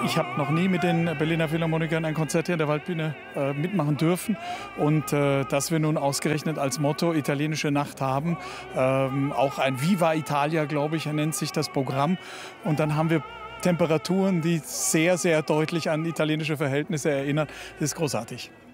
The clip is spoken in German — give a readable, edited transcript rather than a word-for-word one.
Ich habe noch nie mit den Berliner Philharmonikern ein Konzert hier in der Waldbühne mitmachen dürfen. Und dass wir nun ausgerechnet als Motto italienische Nacht haben, auch ein Viva Italia, glaube ich, nennt sich das Programm. Und dann haben wir Temperaturen, die sehr, sehr deutlich an italienische Verhältnisse erinnern. Das ist großartig.